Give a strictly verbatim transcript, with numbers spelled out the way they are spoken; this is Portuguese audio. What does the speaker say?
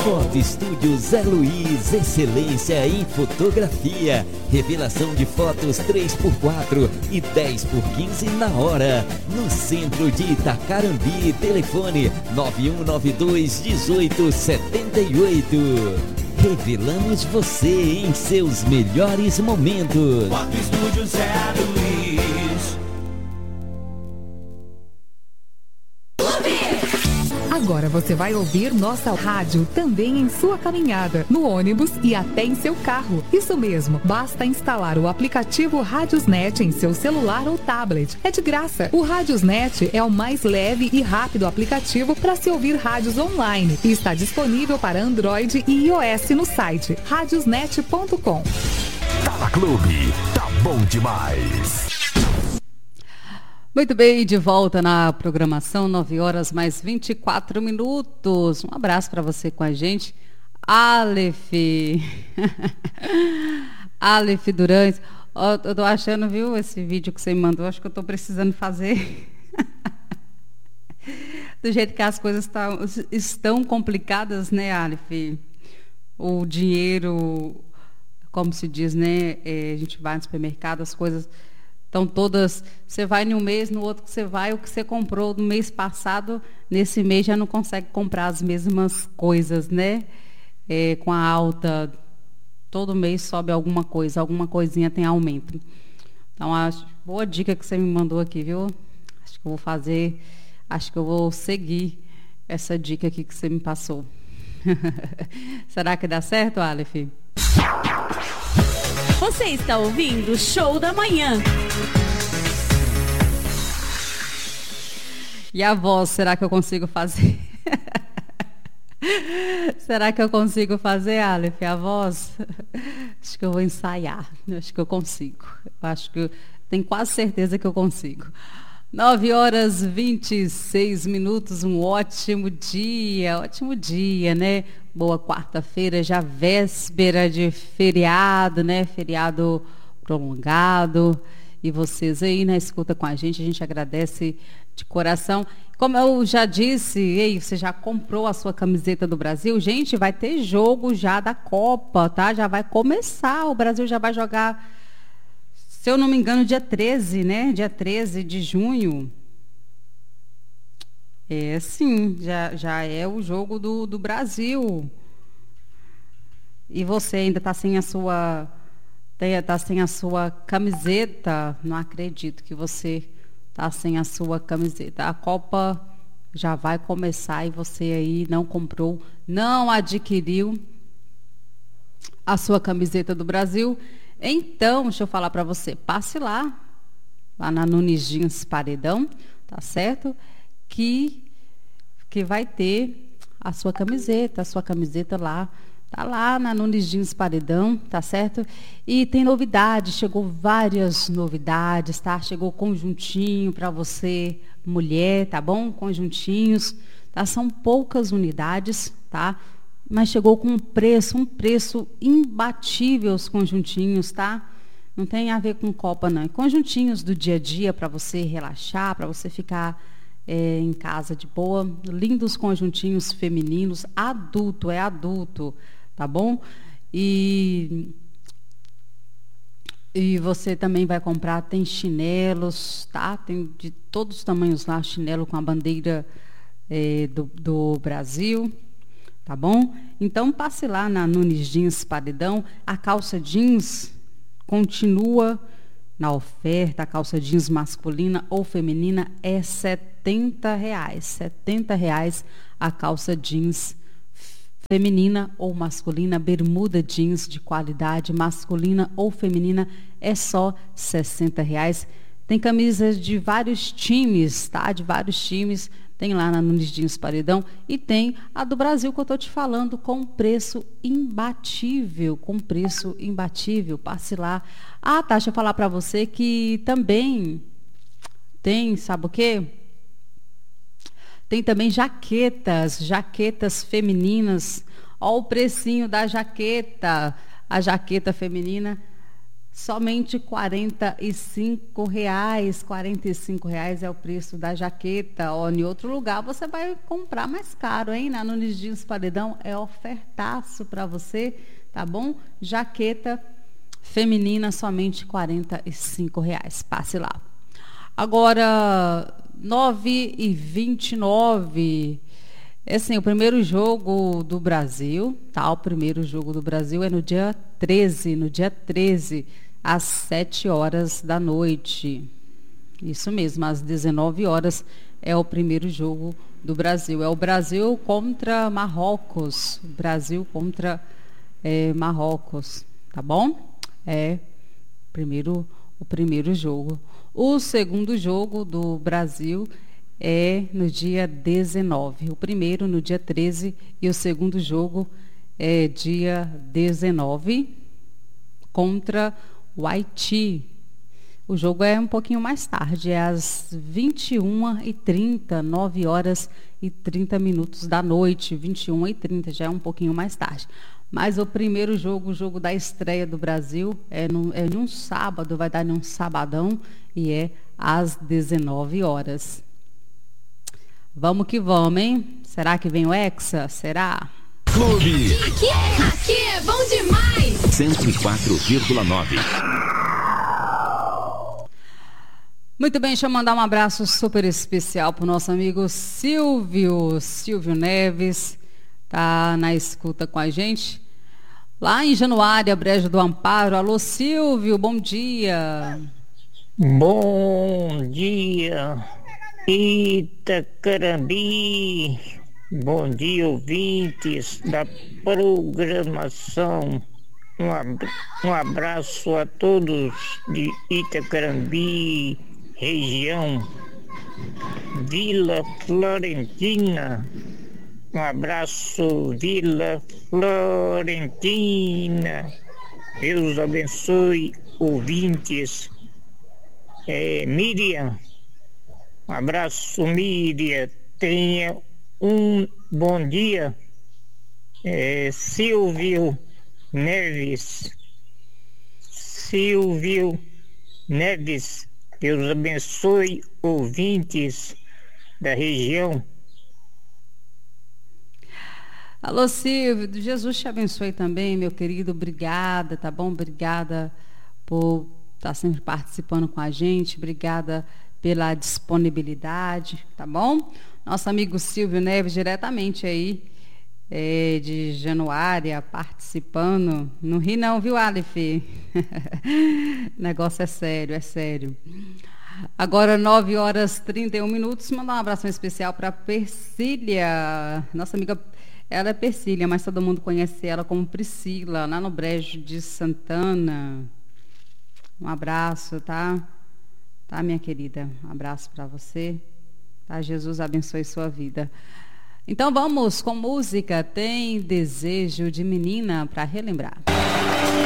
Foto Estúdio Zé Luiz, excelência em fotografia. Revelação de fotos três por quatro e dez por quinze na hora. No centro de Itacarambi, telefone nove um nove dois, um oito sete oito. Revelamos você em seus melhores momentos. Foto Estúdio Zé Luiz. Agora você vai ouvir nossa rádio também em sua caminhada, no ônibus e até em seu carro. Isso mesmo, basta instalar o aplicativo Radiosnet em seu celular ou tablet. É de graça. O Radiosnet é o mais leve e rápido aplicativo para se ouvir rádios online e está disponível para Android e iOS no site radiosnet ponto com. Tá na Clube, tá bom demais. Muito bem, de volta na programação, nove horas mais vinte e quatro minutos. Um abraço para você com a gente. Aleph. Aleph Durante. Oh, eu tô achando, viu, esse vídeo que você me mandou, acho que eu tô precisando fazer. Do jeito que as coisas tá, estão complicadas, né, Aleph? O dinheiro, como se diz, né? É, a gente vai no supermercado, as coisas... Então, todas, você vai em um mês, no outro que você vai, o que você comprou no mês passado, nesse mês já não consegue comprar as mesmas coisas, né? É, com a alta, todo mês sobe alguma coisa, alguma coisinha tem aumento. Então, acho, boa dica que você me mandou aqui, viu? Acho que eu vou fazer, acho que eu vou seguir essa dica aqui que você me passou. Será que dá certo, Aleph? Você está ouvindo o Show da Manhã. E a voz, será que eu consigo fazer? Será que eu consigo fazer, Aleph, a voz? Acho que eu vou ensaiar. Acho que eu consigo. Acho que eu tenho quase certeza que eu consigo. nove horas e vinte e seis minutos, um ótimo dia, ótimo dia, né? Boa quarta-feira, já véspera de feriado, né? Feriado prolongado. E vocês aí na escuta com a gente, a gente agradece de coração. Como eu já disse, ei, você já comprou a sua camiseta do Brasil? Gente, vai ter jogo já da Copa, tá? Já vai começar, o Brasil já vai jogar... Se eu não me engano, dia treze, né? Dia treze de junho. É, sim, já, já é o jogo do, do Brasil. E você ainda está sem a sua... Está sem a sua camiseta. Não acredito que você está sem a sua camiseta. A Copa já vai começar e você aí não comprou, não adquiriu a sua camiseta do Brasil. Então, deixa eu falar para você, passe lá, lá na Nunes Jeans Paredão, tá certo? Que, que vai ter a sua camiseta, a sua camiseta lá, tá lá na Nunes Jeans Paredão, tá certo? E tem novidades, chegou várias novidades, tá? Chegou conjuntinho para você, mulher, tá bom? Conjuntinhos, tá? São poucas unidades, tá? Mas chegou com um preço, um preço imbatível os conjuntinhos, tá? Não tem a ver com Copa, não. Conjuntinhos do dia a dia para você relaxar, para você ficar é, em casa de boa. Lindos conjuntinhos femininos, adulto, é adulto, tá bom? E, e você também vai comprar, tem chinelos, tá? Tem de todos os tamanhos lá, chinelo com a bandeira é, do, do Brasil. Tá bom? Então, passe lá na Nunes Jeans Paredão. A calça jeans continua na oferta. A calça jeans masculina ou feminina é setenta reais. setenta reais a calça jeans feminina ou masculina. Bermuda jeans de qualidade masculina ou feminina é só sessenta reais. Tem camisas de vários times, tá? De vários times. Tem lá na Nunes Jeans Paredão e tem a do Brasil que eu estou te falando com preço imbatível, com preço imbatível. Passe lá. Ah, tá, deixa eu falar para você que também tem, sabe o quê? Tem também jaquetas, jaquetas femininas. Olha o precinho da jaqueta. A jaqueta feminina somente quarenta e cinco reais. quarenta e cinco reais é o preço da jaqueta. Ó, em outro lugar você vai comprar mais caro, hein? Na Nunes Jeans Paredão é ofertaço para você, tá bom? Jaqueta feminina somente quarenta e cinco reais. Passe lá. Agora, nove e vinte e nove. É assim, o primeiro jogo do Brasil, tá? O primeiro jogo do Brasil é no dia treze, no dia treze, às sete horas da noite. Isso mesmo, às dezenove horas é o primeiro jogo do Brasil. É o Brasil contra Marrocos. Brasil contra é, Marrocos, tá bom? É primeiro, o primeiro jogo. O segundo jogo do Brasil é no dia dezenove. O primeiro no dia treze e o segundo jogo é dia dezenove contra o Haiti. O jogo é um pouquinho mais tarde, é às vinte e uma e trinta, nove horas e trinta minutos da noite. vinte e uma e trinta, já é um pouquinho mais tarde. Mas o primeiro jogo, o jogo da estreia do Brasil, é, no, é num sábado, vai dar num sabadão e é às dezenove horas. Vamos que vamos, hein? Será que vem o Hexa? Será? Clube. Aqui, aqui é bom demais. cento e quatro vírgula nove. Muito bem, deixa eu mandar um abraço super especial para o nosso amigo Silvio, Silvio Neves, tá na escuta com a gente. Lá em Januária, Brejo do Amparo. Alô, Silvio, bom dia. Bom dia, Itacarambi. Bom dia, ouvintes da programação. Um, ab- um abraço a todos de Itacarambi, região Vila Florentina. Um abraço, Vila Florentina. Deus abençoe, ouvintes. É, Miriam, um abraço, Miriam. Tenha um bom dia. É, Silvio Neves. Silvio Neves. Deus abençoe, ouvintes da região. Alô, Silvio, Jesus te abençoe também, meu querido. Obrigada, tá bom? Obrigada por estar sempre participando com a gente. Obrigada pela disponibilidade, tá bom? Nosso amigo Silvio Neves, diretamente aí é, de Januária, participando. Não ri não, viu, Aleph? O negócio é sério, é sério. Agora, nove horas e trinta e um minutos. Mandar um abração especial para Persília, nossa amiga. Ela é Persília, mas todo mundo conhece ela como Priscila, lá no Brejo de Santana. Um abraço, tá? Tá, minha querida? Um abraço para você. Tá? Jesus abençoe sua vida. Então vamos com música. Tem Desejo de Menina para relembrar.